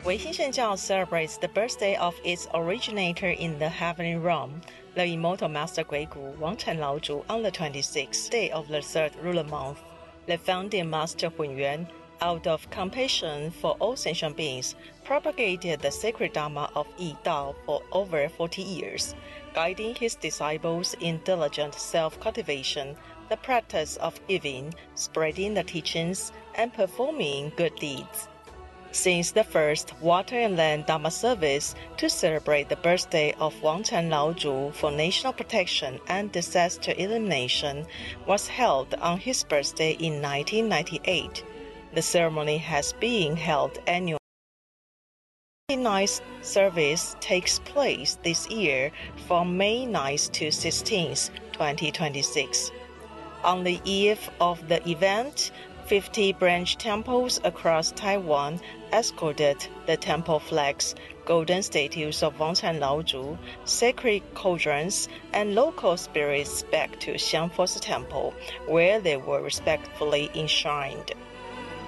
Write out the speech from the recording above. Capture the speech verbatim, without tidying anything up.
Weixin Shengjiao celebrates the birthday of its originator in the heavenly realm, the immortal master Guigu Wangchen Laozhu, on the twenty-sixth day of the third lunar month. The founding master Hunyuan, out of compassion for all sentient beings, propagated the sacred Dharma of Yi Dao for over forty years, guiding his disciples in diligent self-cultivation, the practice of giving, spreading the teachings, and performing good deeds. Since the first Water and Land Dharma service to celebrate the birthday of Wangchen Laozhu for national protection and disaster elimination was held on his birthday in nineteen ninety-eight, the ceremony has been held annually. The ninth service takes place this year from May ninth to sixteenth, twenty twenty-six. On the eve of the event, fifty branch temples across Taiwan escorted the temple flags, golden statues of Wangchen Laozhu, sacred cauldrons, and local spirits back to Xiangfosi Temple, where they were respectfully enshrined.